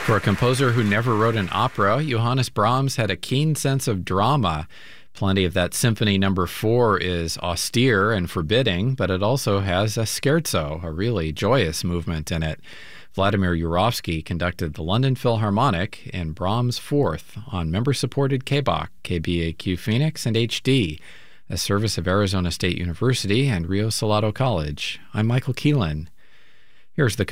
For a composer who never wrote an opera, Johannes Brahms had a keen sense of drama. Plenty of that Symphony No. 4 is austere and forbidding, but it also has a scherzo, a really joyous movement in it. Vladimir Yurovsky conducted the London Philharmonic in Brahms' Fourth on member-supported KBOK, KBAQ Phoenix, and HD, a service of Arizona State University and Rio Salado College. I'm Michael Keelan. Here's the